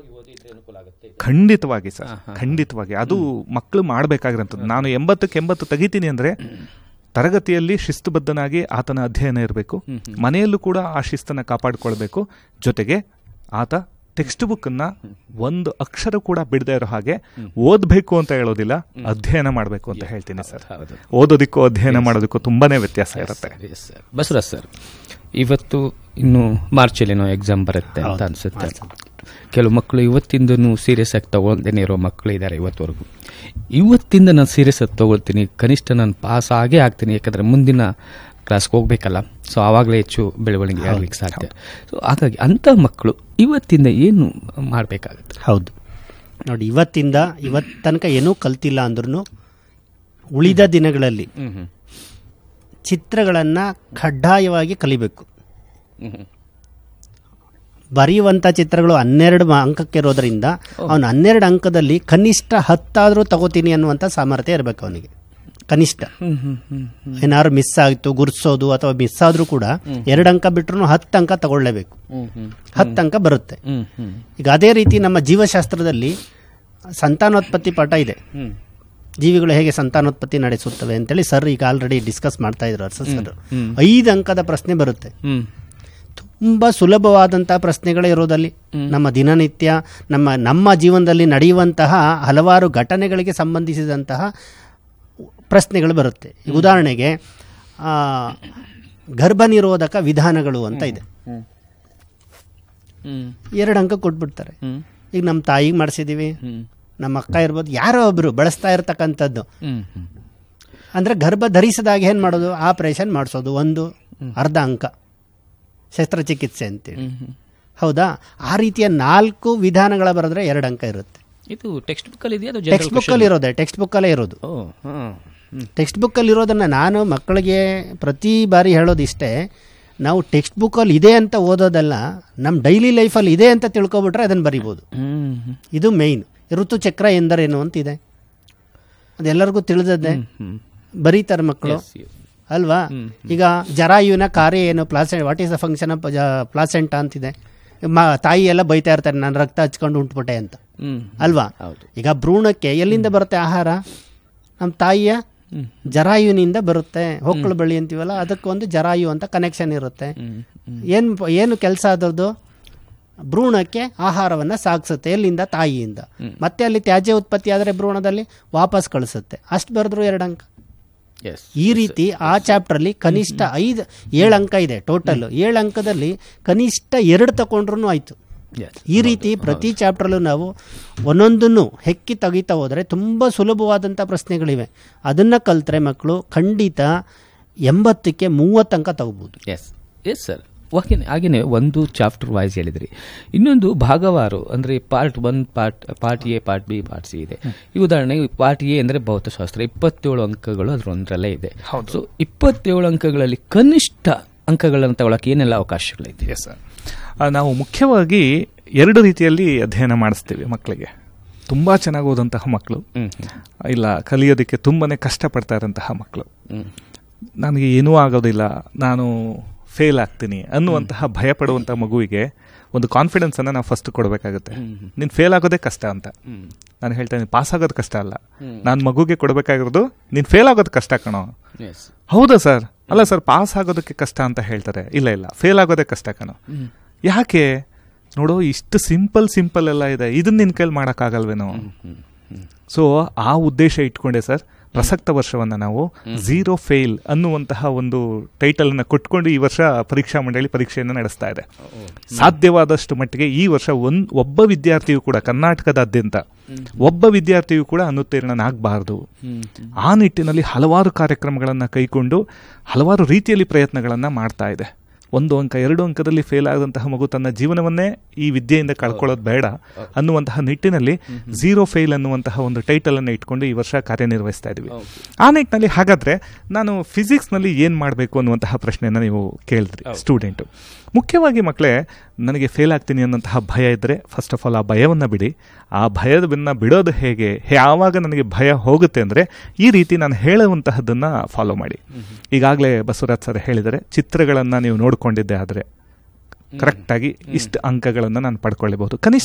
ಖಂಡಿತವಾಗಿ ಸರ್, ಖಂಡಿತವಾಗಿ ಅದು ಮಕ್ಕಳು ಮಾಡಬೇಕಾಗಿರೋಂಥದ್ದು. ನಾನು 80ಕ್ಕೆ 80 ತೆಗಿತೀನಿ ಅಂದರೆ ತರಗತಿಯಲ್ಲಿ ಶಿಸ್ತುಬದ್ಧನಾಗಿ ಆತನ ಅಧ್ಯಯನ ಇರಬೇಕು, ಮನೆಯಲ್ಲೂ ಕೂಡ ಆ ಶಿಸ್ತನ್ನು ಕಾಪಾಡಿಕೊಳ್ಬೇಕು. ಜೊತೆಗೆ ಆತ ಟೆಕ್ಸ್ಟ್ ಬುಕ್ಕನ್ನು ಒಂದು ಅಕ್ಷರ ಕೂಡ ಬಿಡದೇ ಇರೋ ಹಾಗೆ ಓದಬೇಕು ಅಂತ ಹೇಳೋದಿಲ್ಲ, ಅಧ್ಯಯನ ಮಾಡಬೇಕು ಅಂತ ಹೇಳ್ತೀನಿ ಸರ್. ಓದೋದಕ್ಕೂ ಅಧ್ಯಯನ ಮಾಡೋದಕ್ಕೂ ತುಂಬಾನೇ ವ್ಯತ್ಯಾಸ ಇರುತ್ತೆ. ಬಸವರಾಜ್ ಸರ್, ಇವತ್ತು ಇನ್ನು ಮಾರ್ಚಲ್ಲಿನೋ ಎಕ್ಸಾಮ್ ಬರುತ್ತೆ ಅಂತ ಅನ್ಸುತ್ತೆ. ಕೆಲವು ಮಕ್ಕಳು ಇವತ್ತಿಂದನೂ ಸೀರಿಯಸ್ ಆಗಿ ತಗೊಳ್ದೇನೆ ಇರೋ ಮಕ್ಕಳು ಇದ್ದಾರೆ ಇವತ್ತವರೆಗೂ. ಇವತ್ತಿಂದ ನಾನು ಸೀರಿಯಸ್ ಆಗಿ ತಗೊಳ್ತೀನಿ, ಕನಿಷ್ಠ ನಾನು ಪಾಸ್ ಆಗೇ ಆಗ್ತೀನಿ, ಯಾಕಂದರೆ ಮುಂದಿನ ಕ್ಲಾಸ್ಗೆ ಹೋಗ್ಬೇಕಲ್ಲ, ಸೊ ಆವಾಗಲೇ ಹೆಚ್ಚು ಬೆಳವಣಿಗೆ ಆಗ್ಲಿಕ್ಕೆ ಸಾಧ್ಯ. ಸೊ ಹಾಗಾಗಿ ಅಂಥ ಮಕ್ಕಳು ಇವತ್ತಿಂದ ಏನು ಮಾಡಬೇಕಾಗುತ್ತೆ? ಹೌದು ನೋಡಿ, ಇವತ್ತು ತನಕ ಏನೂ ಕಲ್ತಿಲ್ಲ ಅಂದ್ರೂ ಉಳಿದ ದಿನಗಳಲ್ಲಿ ಚಿತ್ರಗಳನ್ನು ಕಡ್ಡಾಯವಾಗಿ ಕಲಿಬೇಕು. ಬರೆಯುವಂಥ ಚಿತ್ರಗಳು 12 ಅಂಕಕ್ಕೆ ಇರೋದ್ರಿಂದ ಅವನು 12 ಅಂಕದಲ್ಲಿ ಕನಿಷ್ಠ 10 ಆದರೂ ತಗೋತೀನಿ ಅನ್ನುವಂಥ ಸಾಮರ್ಥ್ಯ ಇರಬೇಕು ಅವನಿಗೆ. ಕನಿಷ್ಠ ಏನಾದ್ರು ಮಿಸ್ ಆಯಿತು ಗುರ್ಸೋದು ಅಥವಾ ಮಿಸ್ ಆದರೂ ಕೂಡ 2 ಅಂಕ ಬಿಟ್ಟರು 10 ಅಂಕ ತಗೊಳ್ಳೇಬೇಕು. 10 ಅಂಕ ಬರುತ್ತೆ. ಈಗ ಅದೇ ರೀತಿ ನಮ್ಮ ಜೀವಶಾಸ್ತ್ರದಲ್ಲಿ ಸಂತಾನೋತ್ಪತ್ತಿ ಪಾಠ ಇದೆ. ಜೀವಿಗಳು ಹೇಗೆ ಸಂತಾನೋತ್ಪತ್ತಿ ನಡೆಸುತ್ತವೆ ಅಂತೇಳಿ ಸರ್ ಈಗ ಆಲ್ರೆಡಿ ಡಿಸ್ಕಸ್ ಮಾಡ್ತಾ ಇದ್ರು ಸರ್. 5 ಅಂಕದ ಪ್ರಶ್ನೆ ಬರುತ್ತೆ. ತುಂಬ ಸುಲಭವಾದಂತಹ ಪ್ರಶ್ನೆಗಳೇ ಇರೋದಲ್ಲಿ ನಮ್ಮ ದಿನನಿತ್ಯ ನಮ್ಮ ಜೀವನದಲ್ಲಿ ನಡೆಯುವಂತಹ ಹಲವಾರು ಘಟನೆಗಳಿಗೆ ಸಂಬಂಧಿಸಿದಂತಹ ಪ್ರಶ್ನೆಗಳು ಬರುತ್ತೆ. ಈಗ ಉದಾಹರಣೆಗೆ ಗರ್ಭ ನಿರೋಧಕ ವಿಧಾನಗಳು ಅಂತ ಇದೆ. 2 ಅಂಕ ಕೊಟ್ಬಿಡ್ತಾರೆ. ಈಗ ನಮ್ಮ ತಾಯಿಗೆ ಮಾಡಿಸಿದೀವಿ, ನಮ್ಮ ಅಕ್ಕ ಇರ್ಬೋದು, ಯಾರೋ ಒಬ್ರು ಬಳಸ್ತಾ ಇರ್ತಕ್ಕಂಥದ್ದು. ಅಂದ್ರೆ ಗರ್ಭ ಧರಿಸಿದಾಗ ಏನ್ ಮಾಡೋದು, ಆಪರೇಷನ್ ಮಾಡಿಸೋದು, ಒಂದು ಅರ್ಧ ಅಂಕ ಶಸ್ತ್ರಚಿಕಿತ್ಸೆ ಅಂತೇಳಿ. ಹೌದಾ? ಆ ರೀತಿಯ 4 ವಿಧಾನಗಳ ಬರೆದ್ರೆ 2 ಅಂಕ ಇರುತ್ತೆ. ಇದು ಟೆಕ್ಸ್ಟ್ ಬುಕ್ ಅಲ್ಲಿ ಇದೆಯಾ? ಟೆಕ್ಸ್ಟ್ ಬುಕ್ ಅಲ್ಲಿ ಇರೋದೆ, ಟೆಕ್ಸ್ಟ್ ಬುಕ್ ಅಲ್ಲೇ ಇರೋದು. ಟೆಕ್ಸ್ಟ್ ಬುಕ್ ಅಲ್ಲಿ ಇರೋದನ್ನ ನಾನು ಮಕ್ಕಳಿಗೆ ಪ್ರತಿ ಬಾರಿ ಹೇಳೋದಿಷ್ಟೇ, ನಾವು ಟೆಕ್ಸ್ಟ್ ಬುಕ್ ಅಲ್ಲಿ ಇದೆ ಅಂತ ಓದೋದಲ್ಲ, ನಮ್ಮ ಡೈಲಿ ಲೈಫಲ್ಲಿ ಇದೆ ಅಂತ ತಿಳ್ಕೊಬಿಟ್ರೆ ಅದನ್ನು ಬರಿಬೋದು. ಇದು ಮೇಯ್ನ್. ಋತುಚಕ್ರ ಎಂದರೇನು ಅಂತಿದೆ, ಅದೆಲ್ಲರಿಗೂ ತಿಳಿದದ್ದೇ, ಬರೀತಾರೆ ಮಕ್ಕಳು ಅಲ್ವಾ? ಈಗ ಜರಾಯುವಿನ ಕಾರ್ಯ ಏನು, what is the function of placenta ಅಂತಿದೆ. ತಾಯಿ ಎಲ್ಲ ಬೈತಾ ಇರ್ತಾರೆ, ನಾನು ರಕ್ತ ಹಚ್ಕೊಂಡು ಉಂಟ್ಬಿಟ್ಟೆ ಅಂತ ಅಲ್ವಾ? ಈಗ ಭ್ರೂಣಕ್ಕೆ ಎಲ್ಲಿಂದ ಬರುತ್ತೆ ಆಹಾರ? ನಮ್ಮ ತಾಯಿಯ ಜರಾಯುವಿನಿಂದ ಬರುತ್ತೆ. ಹೊಕ್ಕಳು ಬಳ್ಳಿ ಅಂತೀವಲ್ಲ, ಅದಕ್ಕೊಂದು ಜರಾಯು ಅಂತ ಕನೆಕ್ಷನ್ ಇರುತ್ತೆ. ಏನು ಕೆಲಸ ಅದರದ್ದು? ಭ್ರೂಣಕ್ಕೆ ಆಹಾರವನ್ನು ಸಾಗಿಸುತ್ತೆ. ಎಲ್ಲಿಂದ? ತಾಯಿಯಿಂದ. ಮತ್ತೆ ಅಲ್ಲಿ ತ್ಯಾಜ್ಯ ಉತ್ಪತ್ತಿ ಆದರೆ ಭ್ರೂಣದಲ್ಲಿ ವಾಪಸ್ ಕಳಿಸುತ್ತೆ. ಅಷ್ಟು ಬರೆದ್ರು 2 ಅಂಕ. ಈ ರೀತಿ ಆ ಚಾಪ್ಟರ್ಲಿ ಕನಿಷ್ಠ 7 ಅಂಕ ಇದೆ ಟೋಟಲ್. 7 ಅಂಕದಲ್ಲಿ ಕನಿಷ್ಠ 2 ತಗೊಂಡ್ರು ಆಯ್ತು. ಈ ರೀತಿ ಪ್ರತಿ ಚಾಪ್ಟರ್ಲ್ಲೂ ನಾವು ಒಂದೊಂದನ್ನು ಹೆಕ್ಕಿ ತೆಗಿತಾ ಹೋದರೆ ತುಂಬ ಸುಲಭವಾದಂಥ ಪ್ರಶ್ನೆಗಳಿವೆ. ಅದನ್ನು ಕಲ್ತ್ರೆ ಮಕ್ಕಳು ಖಂಡಿತ 80ಕ್ಕೆ 30 ಅಂಕ ತಗೋಬಹುದು. Yes sir. ಹಾಗೆಯೇ ಒಂದು ಚಾಪ್ಟರ್ ವೈಸ್ ಹೇಳಿದ್ರಿ, ಇನ್ನೊಂದು ಭಾಗವಾರು ಅಂದರೆ part 1, part A, part B, part C ಇದೆ. ಈ ಉದಾಹರಣೆಗೆ ಪಾರ್ಟ್ ಎ ಅಂದರೆ ಭೌತಶಾಸ್ತ್ರ, 27 ಅಂಕಗಳು ಅದರೊಂದರಲ್ಲೇ ಇದೆ. ಸೊ 27 ಅಂಕಗಳಲ್ಲಿ ಕನಿಷ್ಠ ಅಂಕಗಳನ್ನು ತಗೊಳ್ಳೋಕೆ ಏನೆಲ್ಲ ಅವಕಾಶಗಳಿದೆ? ಸರ್, ನಾವು ಮುಖ್ಯವಾಗಿ 2 ರೀತಿಯಲ್ಲಿ ಅಧ್ಯಯನ ಮಾಡಿಸ್ತೀವಿ ಮಕ್ಕಳಿಗೆ. ತುಂಬ ಚೆನ್ನಾಗಿ ಓದಂತಹ ಮಕ್ಕಳು, ಇಲ್ಲ ಕಲಿಯೋದಕ್ಕೆ ತುಂಬಾ ಕಷ್ಟಪಡ್ತಾ ಇರೋಂತಹ ಮಕ್ಕಳು. ನನಗೆ ಏನೂ ಆಗೋದಿಲ್ಲ, ನಾನು ಫೇಲ್ ಆಗ್ತೀನಿ ಅನ್ನುವಂತಹ ಭಯ ಪಡುವಂಥ ಮಗುವಿಗೆ ಒಂದು ಕಾನ್ಫಿಡೆನ್ಸನ್ನು ನಾವು ಫಸ್ಟ್ ಕೊಡಬೇಕಾಗುತ್ತೆ. ನೀನು ಫೇಲ್ ಆಗೋದೇ ಕಷ್ಟ ಅಂತ ನಾನು ಹೇಳ್ತೇನೆ, ಪಾಸ್ ಆಗೋದು ಕಷ್ಟ ಅಲ್ಲ. ನಾನು ಮಗುಗೆ ಕೊಡಬೇಕಾಗಿರೋದು ನೀನು ಫೇಲ್ ಆಗೋದು ಕಷ್ಟ ಕಣೋ. ಹೌದಾ ಸರ್? ಅಲ್ಲ ಸರ್, ಪಾಸ್ ಆಗೋದಕ್ಕೆ ಕಷ್ಟ ಅಂತ ಹೇಳ್ತಾರೆ. ಇಲ್ಲ, ಫೇಲ್ ಆಗೋದೇ ಕಷ್ಟ ಕಣೋ. ಯಾಕೆ ನೋಡು, ಇಷ್ಟು ಸಿಂಪಲ್ ಎಲ್ಲ ಇದೆ, ಇದನ್ನ ನಿನ್ನ ಕೈಲಿ ಮಾಡೋಕ್ಕಾಗಲ್ವೇನೋ? ಸೊ ಆ ಉದ್ದೇಶ ಇಟ್ಕೊಂಡೆ ಸರ್ ಪ್ರಸಕ್ತ ವರ್ಷವನ್ನು ನಾವು 0 ಫೇಲ್ ಅನ್ನುವಂತಹ ಒಂದು ಟೈಟಲನ್ನು ಕೊಟ್ಕೊಂಡು ಈ ವರ್ಷ ಪರೀಕ್ಷಾ ಮಂಡಳಿ ಪರೀಕ್ಷೆಯನ್ನು ನಡೆಸ್ತಾ ಇದೆ. ಸಾಧ್ಯವಾದಷ್ಟು ಮಟ್ಟಿಗೆ ಈ ವರ್ಷ ಒಬ್ಬ ವಿದ್ಯಾರ್ಥಿಯು ಕೂಡ, ಕರ್ನಾಟಕದಾದ್ಯಂತ ಒಬ್ಬ ವಿದ್ಯಾರ್ಥಿಯು ಕೂಡ ಅನುತ್ತೀರ್ಣನಾಗಬಾರ್ದು. ಆ ನಿಟ್ಟಿನಲ್ಲಿ ಹಲವಾರು ಕಾರ್ಯಕ್ರಮಗಳನ್ನು ಕೈಕೊಂಡು ಹಲವಾರು ರೀತಿಯಲ್ಲಿ ಪ್ರಯತ್ನಗಳನ್ನು ಮಾಡ್ತಾ ಇದೆ. 1 ಅಂಕ 2 ಅಂಕದಲ್ಲಿ ಫೇಲ್ ಆದಂತಹ ಮಗು ತನ್ನ ಜೀವನವನ್ನೇ ಈ ವಿದ್ಯೆಯಿಂದ ಕಳ್ಕೊಳ್ಳೋದು ಬೇಡ ಅನ್ನುವಂತಹ ನಿಟ್ಟಿನಲ್ಲಿ 0 ಫೇಲ್ ಅನ್ನುವಂತಹ ಒಂದು ಟೈಟಲನ್ನು ಇಟ್ಕೊಂಡು ಈ ವರ್ಷ ಕಾರ್ಯನಿರ್ವಹಿಸ್ತಾ ಇದ್ವಿ. ಆ ನಿಟ್ಟಿನಲ್ಲಿ ಹಾಗಾದರೆ ನಾನು ಫಿಸಿಕ್ಸ್ನಲ್ಲಿ ಏನು ಮಾಡಬೇಕು ಅನ್ನುವಂತಹ ಪ್ರಶ್ನೆಯನ್ನು ನೀವು ಕೇಳಿದ್ರಿ ಸ್ಟೂಡೆಂಟು. ಮುಖ್ಯವಾಗಿ ಮಕ್ಕಳೇ, ನನಗೆ ಫೇಲ್ ಆಗ್ತೀನಿ ಅನ್ನೋಂತಹ ಭಯ ಇದ್ದರೆ ಫಸ್ಟ್ ಆಫ್ ಆಲ್ ಆ ಭಯವನ್ನು ಬಿಡಿ. ಆ ಭಯವನ್ನು ಬಿಡೋದು ಹೇಗೆ, ಯಾವಾಗ ನನಗೆ ಭಯ ಹೋಗುತ್ತೆ ಅಂದರೆ ಈ ರೀತಿ ನಾನು ಹೇಳುವಂತಹದ್ದನ್ನು ಫಾಲೋ ಮಾಡಿ. ಈಗಾಗಲೇ ಬಸವರಾಜ್ ಸರ್ ಹೇಳಿದರೆ, ಚಿತ್ರಗಳನ್ನು ನೀವು ನೋಡಿಕೊಂಡಿದ್ದೆ ಆದರೆ ಕರೆಕ್ಟಾಗಿ ಇಷ್ಟು ಅಂಕಗಳನ್ನು ನಾನು ಪಡ್ಕೊಳ್ಳಬಹುದು. ಕನಿಷ್ಠ